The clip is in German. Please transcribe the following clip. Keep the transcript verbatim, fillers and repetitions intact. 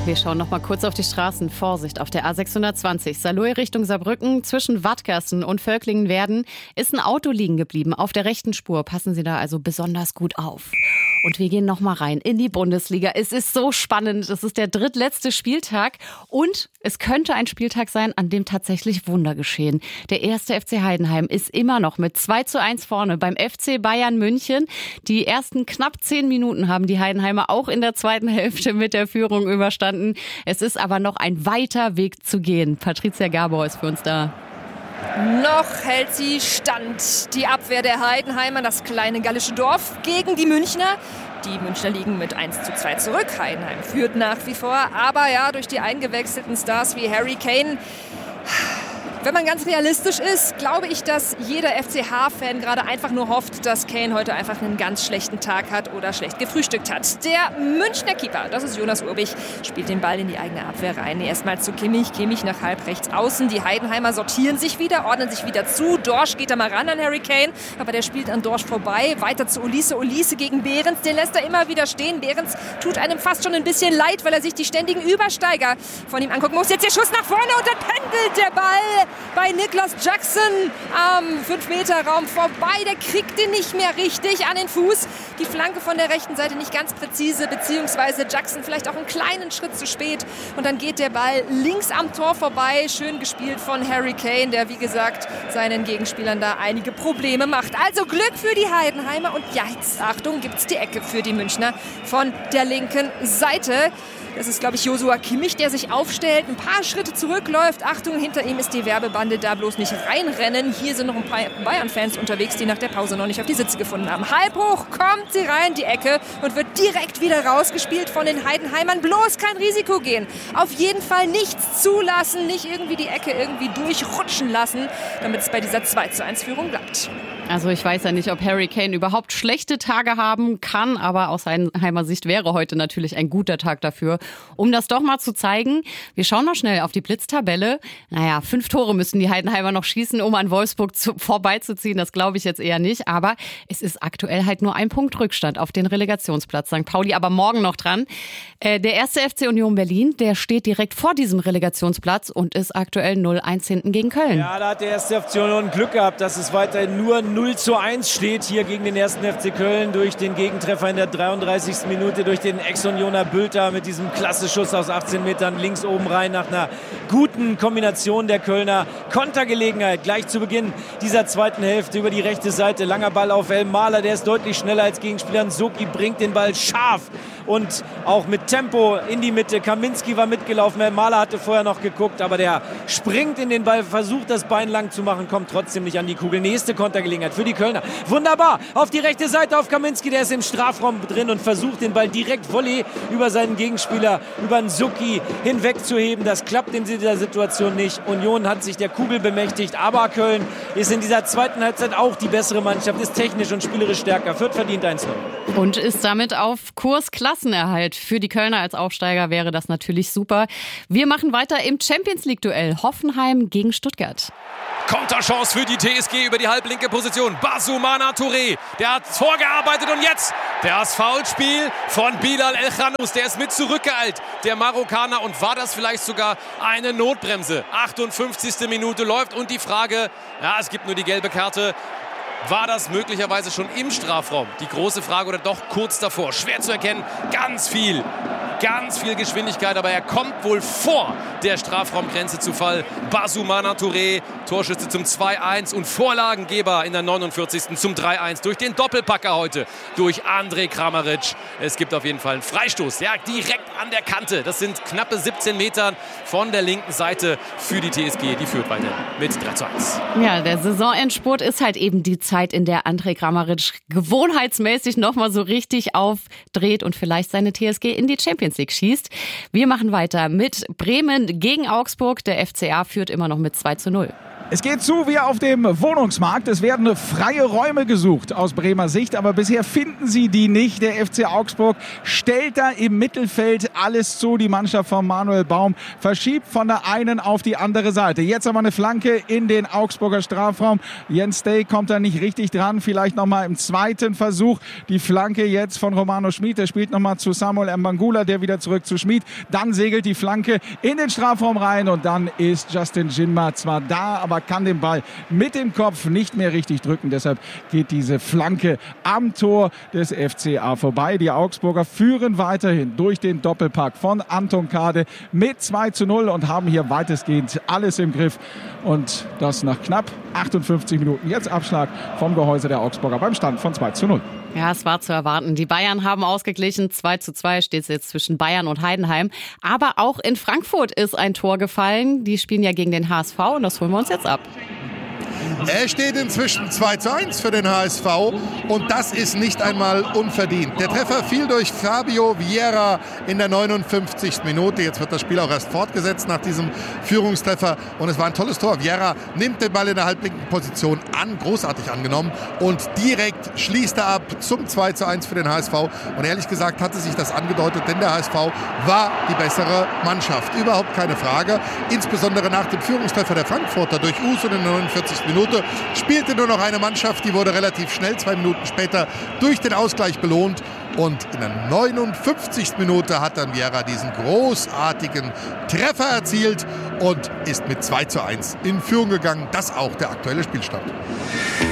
Wir schauen noch mal kurz auf die Straßen. Vorsicht, auf der A sechshundertzwanzig Saarlouis Richtung Saarbrücken zwischen Wattgassen und Völklingen-Werden ist ein Auto liegen geblieben auf der rechten Spur. Passen Sie da also besonders gut auf. Und wir gehen noch mal rein in die Bundesliga. Es ist so spannend. Es ist der drittletzte Spieltag und es könnte ein Spieltag sein, an dem tatsächlich Wunder geschehen. Der erste F C Heidenheim ist immer noch mit zwei zu eins vorne beim F C Bayern München. Die ersten knapp zehn Minuten haben die Heidenheimer auch in der zweiten Hälfte mit der Führung überstanden. Es ist aber noch ein weiter Weg zu gehen. Patricia Gabor ist für uns da. Noch hält sie stand. Die Abwehr der Heidenheimer, das kleine gallische Dorf, gegen die Münchner. Die Münchner liegen mit eins zu zwei zurück. Heidenheim führt nach wie vor. Aber ja, durch die eingewechselten Stars wie Harry Kane. Wenn man ganz realistisch ist, glaube ich, dass jeder F C H-Fan gerade einfach nur hofft, dass Kane heute einfach einen ganz schlechten Tag hat oder schlecht gefrühstückt hat. Der Münchner Keeper, das ist Jonas Urbich, spielt den Ball in die eigene Abwehr rein. Erstmal zu Kimmich, Kimmich nach halb rechts außen. Die Heidenheimer sortieren sich wieder, ordnen sich wieder zu. Dorsch geht da mal ran an Harry Kane, aber der spielt an Dorsch vorbei. Weiter zu Olise, Olise gegen Behrens, den lässt er immer wieder stehen. Behrens tut einem fast schon ein bisschen leid, weil er sich die ständigen Übersteiger von ihm angucken muss. Jetzt der Schuss nach vorne und dann pendelt der Ball bei Niklas Jackson am fünf Meter Raum vorbei. Der kriegt den nicht mehr richtig an den Fuß. Die Flanke von der rechten Seite nicht ganz präzise, beziehungsweise Jackson vielleicht auch einen kleinen Schritt zu spät. Und dann geht der Ball links am Tor vorbei. Schön gespielt von Harry Kane, der wie gesagt seinen Gegenspielern da einige Probleme macht. Also Glück für die Heidenheimer. Und ja, jetzt, Achtung, gibt es die Ecke für die Münchner von der linken Seite. Das ist, glaube ich, Josua Kimmich, der sich aufstellt, ein paar Schritte zurückläuft. Achtung, hinter ihm ist die Werbebande, da bloß nicht reinrennen. Hier sind noch ein paar Bayern-Fans unterwegs, die nach der Pause noch nicht auf die Sitze gefunden haben. Halb hoch kommt sie rein, die Ecke, und wird direkt wieder rausgespielt von den Heidenheimern. Bloß kein Risiko gehen. Auf jeden Fall nichts zulassen, nicht irgendwie die Ecke irgendwie durchrutschen lassen, damit es bei dieser zwei zu eins Führung bleibt. Also ich weiß ja nicht, ob Harry Kane überhaupt schlechte Tage haben kann, aber aus Heidenheimer Sicht wäre heute natürlich ein guter Tag dafür, um das doch mal zu zeigen. Wir schauen mal schnell auf die Blitztabelle. Naja, fünf Tore müssen die Heidenheimer noch schießen, um an Wolfsburg zu, vorbeizuziehen. Das glaube ich jetzt eher nicht, aber es ist aktuell halt nur ein Punkt Rückstand auf den Relegationsplatz. Sankt Pauli aber morgen noch dran. Äh, der erste F C Union Berlin, der steht direkt vor diesem Relegationsplatz und ist aktuell null eins hinten gegen Köln. Ja, da hat der erste F C Union Glück gehabt, dass es weiterhin nur null zu eins steht hier gegen den ersten F C Köln durch den Gegentreffer in der dreiunddreißigsten Minute, durch den Ex-Unioner Bülter mit diesem klasse Schuss aus achtzehn Metern links oben rein nach einer guten Kombination der Kölner. Kontergelegenheit gleich zu Beginn dieser zweiten Hälfte über die rechte Seite. Langer Ball auf El Mahler, der ist deutlich schneller als Gegenspieler. Nsoki bringt den Ball scharf und auch mit Tempo in die Mitte. Kaminski war mitgelaufen, El Mahler hatte vorher noch geguckt, aber der springt in den Ball, versucht das Bein lang zu machen, kommt trotzdem nicht an die Kugel. Nächste Kontergelegenheit für die Kölner. Wunderbar, auf die rechte Seite auf Kaminski, der ist im Strafraum drin und versucht den Ball direkt Volley über seinen Gegenspieler, über Nsoki hinwegzuheben. Das klappt in dieser Situation nicht. Union hat sich der Kugel bemächtigt, aber Köln ist in dieser zweiten Halbzeit auch die bessere Mannschaft, ist technisch und spielerisch stärker. Fürth verdient eins null. Und ist damit auf Kurs Klassenerhalt. Für die Kölner als Aufsteiger wäre das natürlich super. Wir machen weiter im Champions-League-Duell. Hoffenheim gegen Stuttgart. Konterchance für die T S G über die halblinke Position. Basumana Touré, der hat vorgearbeitet und jetzt das Foulspiel von Bilal El-Khanous. Der ist mit zurückgeeilt, der Marokkaner. Und war das vielleicht sogar eine Notbremse? achtundfünfzigste Minute läuft und die Frage, ja, es gibt nur die gelbe Karte. War das möglicherweise schon im Strafraum? Die große Frage, oder doch kurz davor? Schwer zu erkennen. Ganz viel, ganz viel Geschwindigkeit, aber er kommt wohl vor der Strafraumgrenze zu Fall. Basumana Touré, Torschütze zum zwei eins und Vorlagengeber in der neunundvierzigsten zum drei eins durch den Doppelpacker heute, durch Andrej Kramaric. Es gibt auf jeden Fall einen Freistoß, ja, direkt an der Kante. Das sind knappe siebzehn Meter von der linken Seite für die T S G. Die führt weiter mit drei zu eins. Ja, der Saisonendspurt ist halt eben die Zeit, in der Andrej Kramaric gewohnheitsmäßig nochmal so richtig aufdreht und vielleicht seine T S G in die Champions League schießt. Wir machen weiter mit Bremen gegen Augsburg. Der F C A führt immer noch mit zwei zu null. Es geht zu wie auf dem Wohnungsmarkt. Es werden freie Räume gesucht aus Bremer Sicht, aber bisher finden sie die nicht. Der F C Augsburg stellt da im Mittelfeld alles zu. Die Mannschaft von Manuel Baum verschiebt von der einen auf die andere Seite. Jetzt aber eine Flanke in den Augsburger Strafraum. Jens Day kommt da nicht richtig dran. Vielleicht nochmal im zweiten Versuch. Die Flanke jetzt von Romano Schmid. Der spielt nochmal zu Samuel Mbangula, der wieder zurück zu Schmid. Dann segelt die Flanke in den Strafraum rein und dann ist Justin Jinma zwar da, aber kann den Ball mit dem Kopf nicht mehr richtig drücken. Deshalb geht diese Flanke am Tor des F C A vorbei. Die Augsburger führen weiterhin durch den Doppelpack von Anton Kade mit zwei zu null und haben hier weitestgehend alles im Griff. Und das nach knapp achtundfünfzig Minuten. Jetzt Abschlag vom Gehäuse der Augsburger beim Stand von zwei zu null. Ja, es war zu erwarten. Die Bayern haben ausgeglichen. zwei zu zwei steht es jetzt zwischen Bayern und Heidenheim. Aber auch in Frankfurt ist ein Tor gefallen. Die spielen ja gegen den H S V und das holen wir uns jetzt ab. Es steht inzwischen zwei zu eins für den H S V und das ist nicht einmal unverdient. Der Treffer fiel durch Fabio Vieira in der neunundfünfzigsten Minute. Jetzt wird das Spiel auch erst fortgesetzt nach diesem Führungstreffer und es war ein tolles Tor. Vieira nimmt den Ball in der halblinken Position an, großartig angenommen und direkt schließt er ab zum zwei zu eins für den H S V. Und ehrlich gesagt hatte sich das angedeutet, denn der H S V war die bessere Mannschaft. Überhaupt keine Frage. Insbesondere nach dem Führungstreffer der Frankfurter durch Us in der neunundvierzigsten Minute spielte nur noch eine Mannschaft, die wurde relativ schnell, zwei Minuten später, durch den Ausgleich belohnt. Und in der neunundfünfzigsten Minute hat dann Vieira diesen großartigen Treffer erzielt und ist mit zwei zu eins in Führung gegangen. Das auch der aktuelle Spielstand.